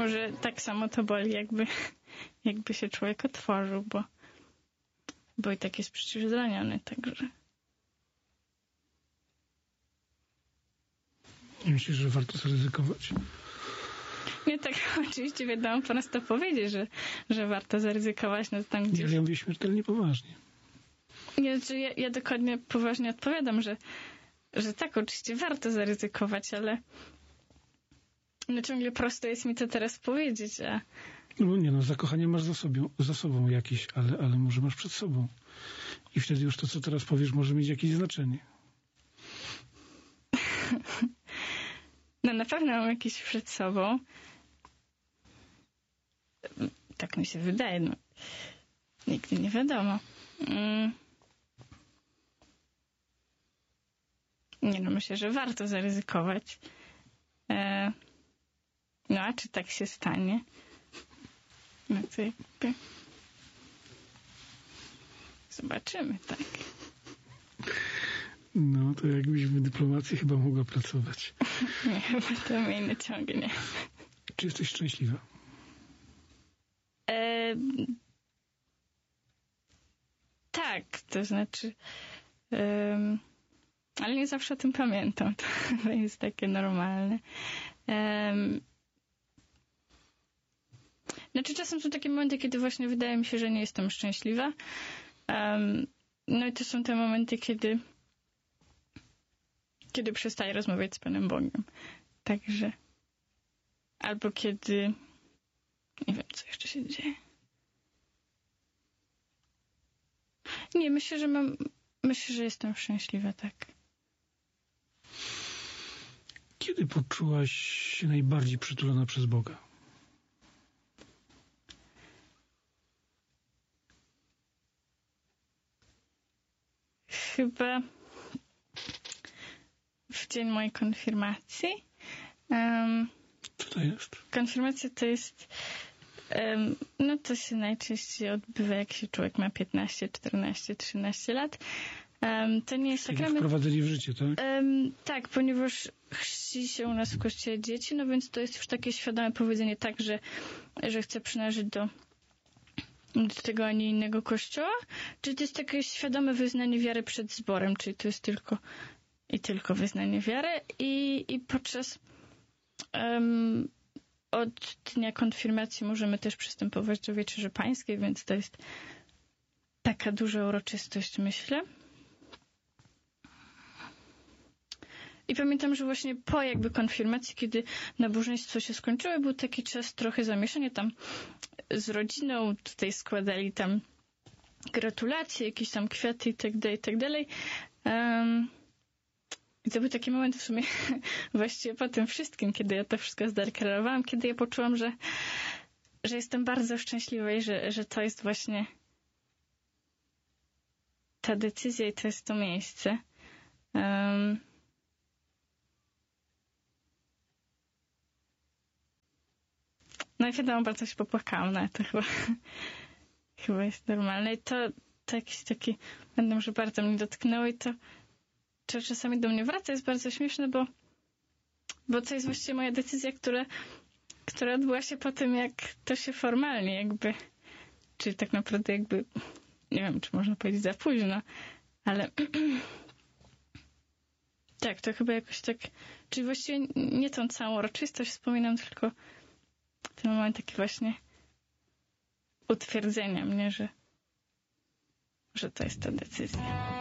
może tak samo to boli, jakby się człowiek otworzył, bo i tak jest przecież zraniony, także... Nie myślisz, że warto zaryzykować? Nie, tak oczywiście wiadomo po nas to powiedzieć, że warto zaryzykować. No, tam gdzieś... Ja mówię śmiertelnie poważnie. Nie, znaczy ja dokładnie poważnie odpowiadam, że tak, oczywiście warto zaryzykować, ale no ciągle prosto jest mi to teraz powiedzieć, a... No nie, zakochanie masz za sobą jakieś, ale może masz przed sobą. I wtedy już to, co teraz powiesz, może mieć jakieś znaczenie. No na pewno mam jakieś przed sobą. Tak mi się wydaje, no. Nigdy nie wiadomo. Nie no, myślę, że warto zaryzykować. No a czy tak się stanie? No to jakby... Zobaczymy, tak. No, to jakbyś w dyplomacji chyba mogła pracować. Nie, chyba to mnie nie ciągnie. Czy jesteś szczęśliwa? Tak, to znaczy... ale nie zawsze o tym pamiętam. To jest takie normalne. Znaczy czasem są takie momenty, kiedy właśnie wydaje mi się, że nie jestem szczęśliwa. No i to są te momenty, kiedy przestaję rozmawiać z Panem Bogiem. Także... Albo kiedy... Nie wiem, co jeszcze się dzieje. Nie, myślę, że jestem szczęśliwa, tak. Kiedy poczułaś się najbardziej przytulona przez Boga? Chyba w dzień mojej konfirmacji. Co to jest? Konfirmacja to jest... no to się najczęściej odbywa, jak się człowiek ma 15, 14, 13 lat. To nie jest sakrament... Wprowadzenie w życie, tak? Tak, ponieważ chrzci się u nas w kościele dzieci, no więc to jest już takie świadome powiedzenie tak, że chcę przynależeć do tego, a nie innego kościoła. Czyli to jest takie świadome wyznanie wiary przed zborem, czyli to jest tylko wyznanie wiary i podczas od dnia konfirmacji możemy też przystępować do wieczerzy pańskiej, więc to jest taka duża uroczystość, myślę. I pamiętam, że właśnie po jakby konfirmacji, kiedy nabożeństwo się skończyło, był taki czas trochę zamieszania tam z rodziną, tutaj składali tam gratulacje, jakieś tam kwiaty i tak dalej. I to był taki moment w sumie właściwie po tym wszystkim, kiedy ja to wszystko zdeklarowałam, kiedy ja poczułam, że jestem bardzo szczęśliwa i że to jest właśnie ta decyzja i to jest to miejsce. No i wiadomo, bardzo się popłakałam, no to chyba jest normalne. I to jakiś taki, będę że bardzo mnie dotknęło i to czasami do mnie wraca, jest bardzo śmieszne, bo to jest właściwie moja decyzja, która odbyła się po tym, jak to się formalnie jakby, czyli tak naprawdę jakby, nie wiem, czy można powiedzieć za późno, ale tak, to chyba jakoś tak, czyli właściwie nie tą całą uroczystość wspominam, tylko ten moment taki właśnie utwierdzenia mnie, że to jest ta decyzja.